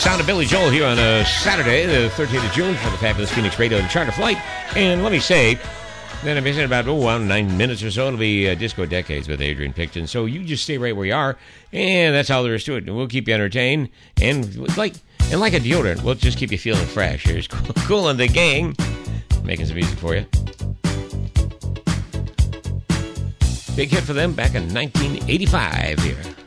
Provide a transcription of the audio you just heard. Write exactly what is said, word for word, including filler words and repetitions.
sound of Billy Joel here on a Saturday, the thirteenth of June, for the Fabulous Phoenix Radio, the Charter Flight. And let me say that I'm in about, oh, well, nine minutes or so, it'll be uh, Disco Decades with Adrian Picton. So you just stay right where you are, and that's all there is to it. We'll keep you entertained, and like and like a deodorant, we'll just keep you feeling fresh. Here's Kool and the Gang, making some music for you. Big hit for them back in nineteen eighty-five here.